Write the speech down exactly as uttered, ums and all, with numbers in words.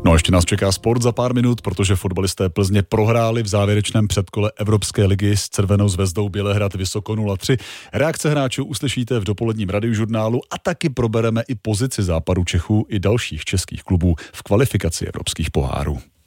No a ještě nás čeká sport za pár minut, protože fotbalisté Plzně prohráli v závěrečném předkole Evropské ligy s Crvenou zvezdou Bělehrad Vysoko nula tři. Reakce hráčů uslyšíte v dopoledním radiožurnálu a taky probereme i pozici západu Čechů i dalších českých klubů v kvalifikaci evropských pohárů.